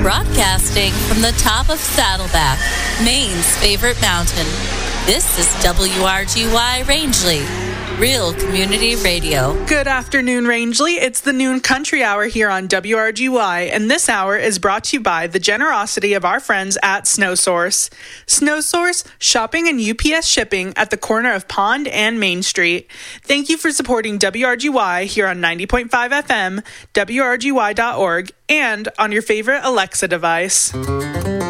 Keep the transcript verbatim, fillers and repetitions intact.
Broadcasting from the top of Saddleback, Maine's favorite mountain. This is W R G Y Rangeley, Real Community Radio. Good afternoon, Rangeley. It's the noon country hour here on W R G Y, and this hour is brought to you by the generosity of our friends at SnowSource. SnowSource, shopping and U P S shipping at the corner of Pond and Main Street. Thank you for supporting W R G Y here on ninety point five F M, W R G Y dot org, and on your favorite Alexa device.